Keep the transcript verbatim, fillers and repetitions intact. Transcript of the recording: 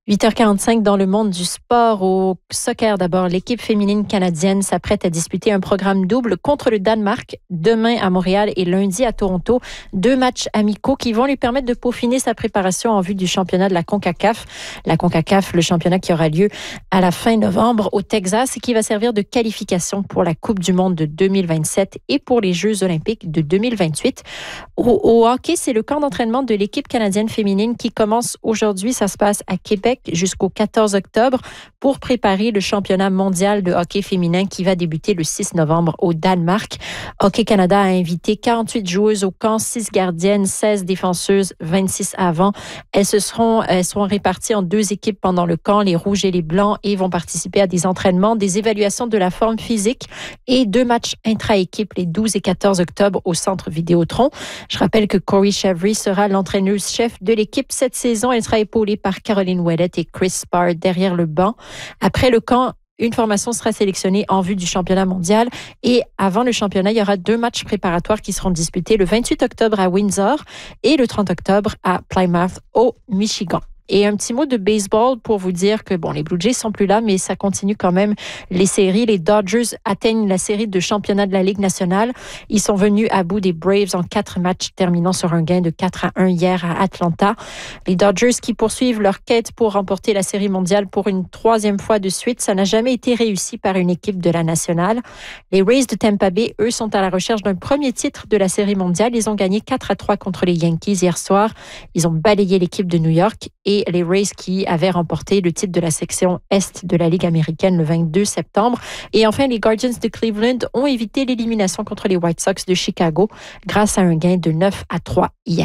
huit heures quarante-cinq dans le monde du sport. Au soccer d'abord, l'équipe féminine canadienne s'apprête à disputer un programme double contre le Danemark demain à Montréal et lundi à Toronto. Deux matchs amicaux qui vont lui permettre de peaufiner sa préparation en vue du championnat de la CONCACAF. La CONCACAF, le championnat qui aura lieu à la fin novembre au Texas et qui va servir de qualification pour la Coupe du monde de deux mille vingt-sept et pour les Jeux olympiques de deux mille vingt-huit. Au, au hockey, c'est le camp d'entraînement de l'équipe canadienne féminine qui commence aujourd'hui. Ça se passe à Québec jusqu'au quatorze octobre pour préparer le championnat mondial de hockey féminin qui va débuter le six novembre au Danemark. Hockey Canada a invité quarante-huit joueuses au camp, six gardiennes, seize défenseuses, vingt-six avants. Elles, se seront, elles seront réparties en deux équipes pendant le camp, les rouges et les blancs, et vont participer à des entraînements, des évaluations de la forme physique et deux matchs intra-équipe les douze et quatorze octobre au Centre Vidéotron. Je rappelle que Corey Chevry sera l'entraîneuse-chef de l'équipe cette saison. Elle sera épaulée par Caroline Ouellet et Chris Spar derrière le banc. Après le camp, une formation sera sélectionnée en vue du championnat mondial. Et avant le championnat, il y aura deux matchs préparatoires qui seront disputés le vingt-huit octobre à Windsor et le trente octobre à Plymouth au Michigan. Et un petit mot de baseball pour vous dire que bon, les Blue Jays sont plus là, mais ça continue quand même les séries. Les Dodgers atteignent la série de championnat de la Ligue nationale. Ils sont venus à bout des Braves en quatre matchs, terminant sur un gain de quatre à un hier à Atlanta. Les Dodgers qui poursuivent leur quête pour remporter la série mondiale pour une troisième fois de suite. Ça n'a jamais été réussi par une équipe de la nationale. Les Rays de Tampa Bay, eux, sont à la recherche d'un premier titre de la série mondiale. Ils ont gagné quatre à trois contre les Yankees hier soir. Ils ont balayé l'équipe de New York et les Rays qui avaient remporté le titre de la section Est de la Ligue américaine le vingt-deux septembre. Et enfin, les Guardians de Cleveland ont évité l'élimination contre les White Sox de Chicago grâce à un gain de neuf à trois hier.